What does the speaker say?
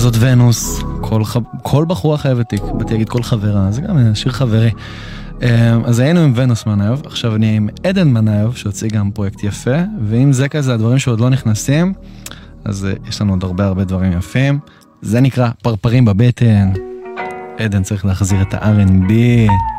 זאת ונוס, כל בחורה חייבת תיק, באתי להגיד כל חברה, זה גם שיר חברי. אז היינו עם ונוס מנאייב, עכשיו אני עם עדן מנאייב, שהוציא גם פרויקט יפה, ואם זה כזה הדברים שעוד לא נכנסים, אז יש לנו עוד הרבה דברים יפים. זה נקרא פרפרים בבטן. עדן צריך להחזיר את ה-R&B.